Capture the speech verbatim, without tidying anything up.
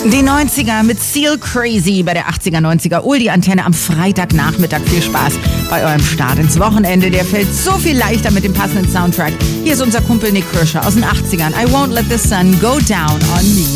Die neunziger mit Seal Crazy bei der achtziger, neunziger Oldie-Antenne am Freitagnachmittag. Viel Spaß bei eurem Start ins Wochenende. Der fällt so viel leichter mit dem passenden Soundtrack. Hier ist unser Kumpel Nick Kirscher aus den achtzigern. I won't let the sun go down on me.